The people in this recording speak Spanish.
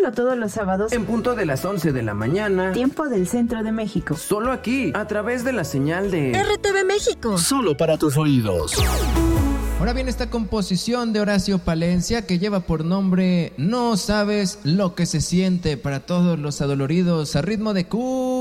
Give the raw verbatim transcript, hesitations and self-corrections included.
Escúchalo todos los sábados en punto de las once de la mañana, tiempo del centro de México. Solo aquí, a través de la señal de R T V México. Solo para tus oídos. Ahora viene esta composición de Horacio Palencia que lleva por nombre No sabes lo que se siente, para todos los adoloridos a ritmo de cu.